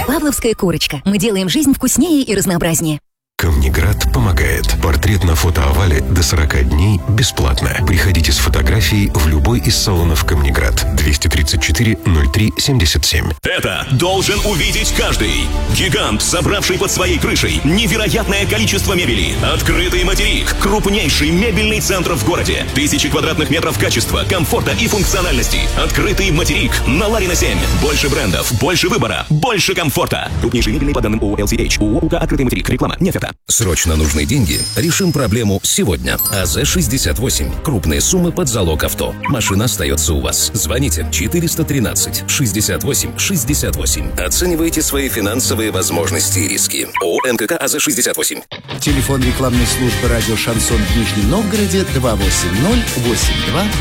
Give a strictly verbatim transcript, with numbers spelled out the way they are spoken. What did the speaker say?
Павловская курочка. Мы делаем жизнь вкуснее и разнообразнее. Камнеград помогает. Портрет на фотоовале до сорок дней бесплатно. Приходите с фотографией в любой из салонов Камнеград. двести тридцать четыре ноль три семьдесят семь. Это должен увидеть каждый. Гигант, собравший под своей крышей невероятное количество мебели. Открытый материк. Крупнейший мебельный центр в городе. Тысячи квадратных метров качества, комфорта и функциональности. Открытый материк. На Ларина семь. Больше брендов, больше выбора, больше комфорта. Крупнейший мебельный по данным ООО эл си эйч. ООО «УК Открытый материк». Реклама не оферта. Срочно нужны деньги? Решим проблему сегодня. АЗ шестьдесят восемь. Крупные суммы под залог авто. Машина остается у вас. Звоните четыреста тринадцать шестьдесят восемь шестьдесят восемь. Оценивайте свои финансовые возможности и риски. ООО НКК АЗ шестьдесят восемь. Телефон рекламной службы радио «Шансон» в Нижнем Новгороде два восемь ноль восемь два